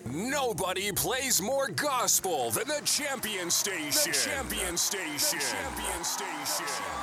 Nobody plays more gospel than the Champion Station. The Champion Station. The Champion Station.